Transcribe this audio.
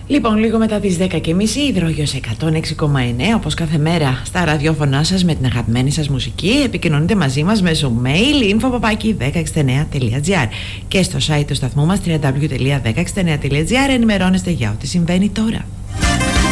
Λοιπόν, λίγο μετά τις 10:30, Υδρόγειος 106,9, όπως κάθε μέρα στα ραδιόφωνά σας με την αγαπημένη σας μουσική. Επικοινωνείτε μαζί μας μέσω mail info@1069.gr και στο site του σταθμού μας www.1069.gr ενημερώνεστε για ό,τι συμβαίνει τώρα.